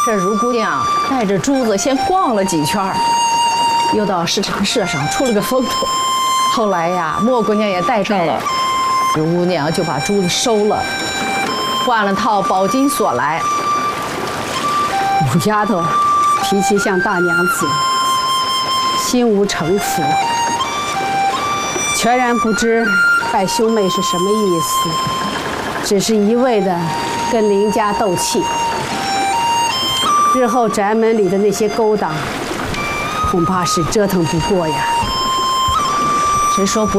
这如姑娘带着珠子先逛了几圈，又到市场社上出了个风头。后来呀，莫姑娘也带上了，如姑娘就把珠子收了，换了套宝金锁来。 五丫头脾气像大娘子，心无城府，全然不知拜兄妹是什么意思，只是一味的跟林家斗气。日后宅门里的那些勾当，恐怕是折腾不过呀。 谁说不